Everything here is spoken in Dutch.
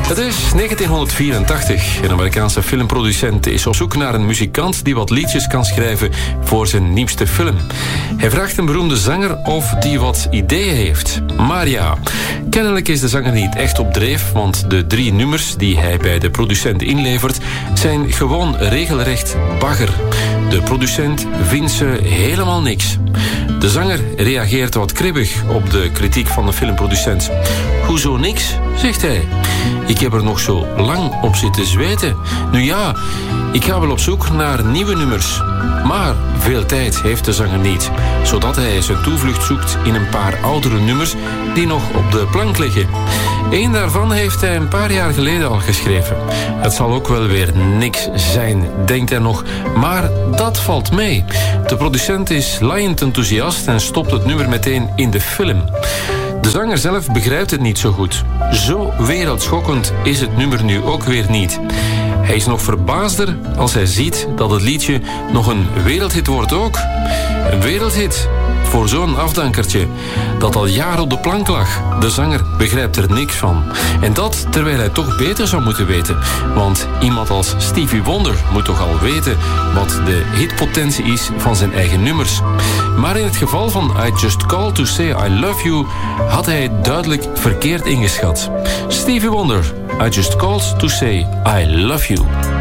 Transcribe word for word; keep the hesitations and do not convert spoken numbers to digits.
Het is negentienhonderdvierentachtig. Een Amerikaanse filmproducent is op zoek naar een muzikant die wat liedjes kan schrijven voor zijn nieuwste film. Hij vraagt een beroemde zanger of die wat ideeën heeft. Maar ja, kennelijk is de zanger niet echt op dreef, want de drie nummers die hij bij de producent inlevert zijn gewoon regelrecht bagger. De producent vindt ze helemaal niks. De zanger reageert wat kribbig op de kritiek van de filmproducent. Hoezo niks, zegt hij. Ik heb er nog zo lang op zitten zweten. Nu ja, ik ga wel op zoek naar nieuwe nummers. Maar veel tijd heeft de zanger niet, zodat hij zijn toevlucht zoekt in een paar oudere nummers die nog op de plank liggen. Eén daarvan heeft hij een paar jaar geleden al geschreven. Het zal ook wel weer niks zijn, denkt hij nog, maar dat valt mee. De producent is laaiend enthousiast en stopt het nummer meteen in de film. De zanger zelf begrijpt het niet zo goed. Zo wereldschokkend is het nummer nu ook weer niet. Hij is nog verbaasder als hij ziet dat het liedje nog een wereldhit wordt ook. Een wereldhit voor zo'n afdankertje dat al jaren op de plank lag. De zanger begrijpt er niks van. En dat terwijl hij toch beter zou moeten weten. Want iemand als Stevie Wonder moet toch al weten wat de hitpotentie is van zijn eigen nummers. Maar in het geval van I Just Called to Say I Love You had hij het duidelijk verkeerd ingeschat. Stevie Wonder, I Just Called to Say I Love You.